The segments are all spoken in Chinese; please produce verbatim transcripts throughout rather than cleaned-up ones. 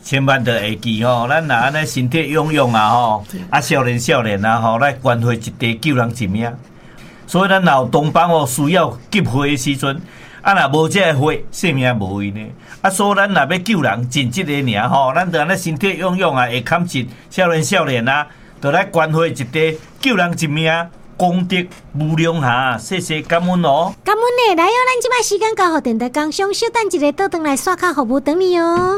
千万得会记吼，咱若安尼身体勇勇啊吼，啊少年少年啊吼，来关怀一地救人一命。所以咱若有同胞哦需要急火的时阵，啊若无这个火，性命无危呢。啊，所以咱若要救人，尽职的尔吼，咱得安尼身体勇勇啊，会砍一少年少年啊，得来关怀一地救人一命。功德无量哈，谢谢感恩哦。 感恩呢，来哦，咱即摆时间到，互电台工商小等一个倒转来刷卡服务等你哦。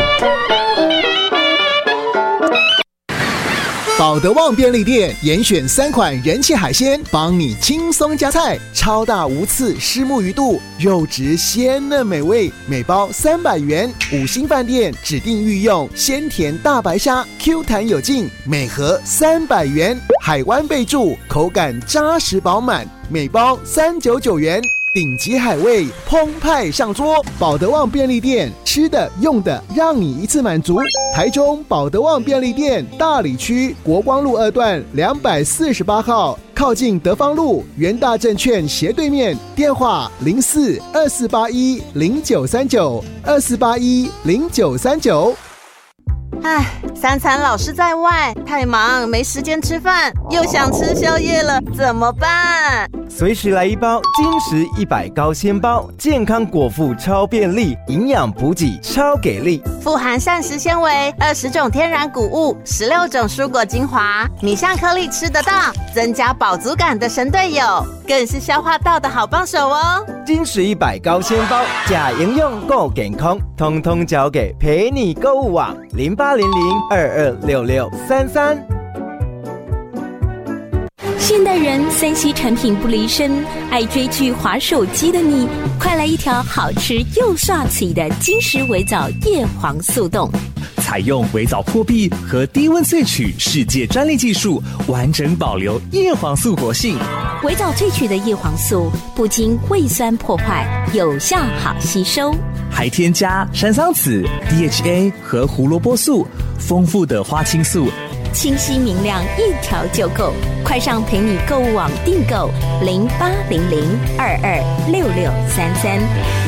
保德旺便利店严选三款人气海鲜，帮你轻松加菜。超大无刺虱目鱼肚，肉质鲜嫩美味，每包三百元。五星饭店指定御用鲜甜大白虾 ，Q 弹有劲，每盒三百元。海湾贝柱口感扎实饱满，每包三百九十九元。顶级海味澎湃上桌，保德旺便利店吃的用的让你一次满足。台中保德旺便利店大里区国光路二段两百四十八号，靠近德芳路元大证券斜对面，电话零四二四八一零九三九二四八一零九三九。 唉，三餐老是在外，太忙没时间吃饭，又想吃宵夜了，怎么办？ 随时来一包金石一百高纤包，健康果腹超便利，营养补给超给力， 富含膳食纤维、二十种天然谷物、十六种蔬果精华，米香颗粒吃得到，增加饱足感的神队友，更是消化道的好帮手哦。 金石一百高纤包，假营养够健康，通通交给陪你购物网零八零零二二六六三三。 现代人三 C 产品不离身，爱追剧滑手机的你，快来一条好吃又帅气的金石微藻叶黄素冻。 采用微藻破壁和低温萃取世界专利技术，完整保留叶黄素活性。 微藻萃取的叶黄素不经胃酸破坏，有效好吸收， 还添加山桑子、D H A 和胡萝卜素，丰富的花青素， 清晰明亮，一条就够。快上陪你购物网订购零八零零二二六六三三。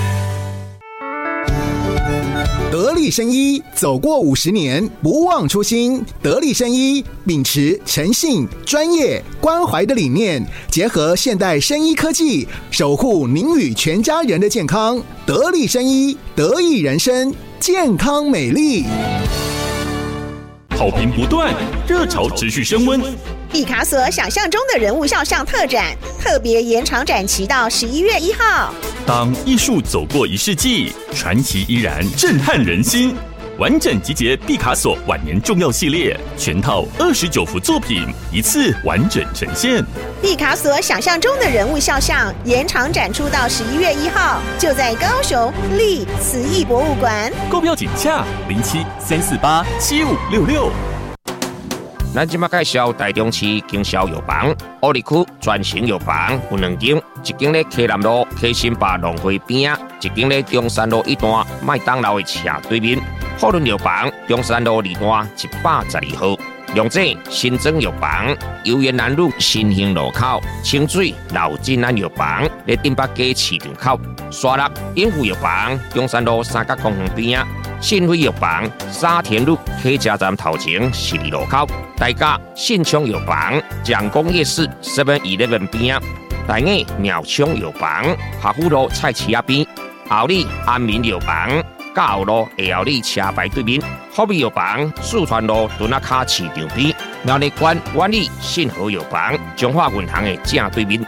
得力生医走过五十年，不忘初心。得力生医秉持诚信、专业、关怀的理念，结合现代生医科技，守护您与全家人的健康。得力生医，得益人生，健康美丽。 好评不断，热潮持续升温。 毕卡索想象中的人物肖像特展，特别延长展期到十一月一号。 当艺术走过一世纪，传奇依然震撼人心。完整集结毕卡索晚年重要系列，全套二十九幅作品，一次完整呈现。 毕卡索想象中的人物肖像延长展出到十一月一号，就在高雄立慈艺博物馆。 购票请洽零七三四八七五六六。 咱即马介绍台中市经销药房，乌里区全型药房有两间，一间咧溪南路溪新坝农会边仔，一间咧中山路一段麦当劳的斜对面。富润药房中山路二段一百十二号。龙井新庄药房游园南路新兴路口，清水老金安药房咧顶北街市场口，沙鹿永福药房中山路三角公园边仔。信辉药房沙田路客家站头前十二路口，大甲信昌药房蒋公夜市 seven eleven 边仔，大雅苗昌药房下福路菜市仔边，后里安民药房甲后路下后里车牌对面，福美药房四川路墩仔卡市场边，苗栗县万里信和药房中华银行的正对面。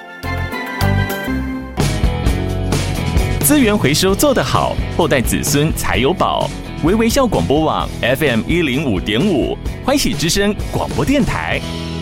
资源回收做得好，后代子孙才有宝。微微笑广播网 F M 一零五点五，欢喜之声广播电台。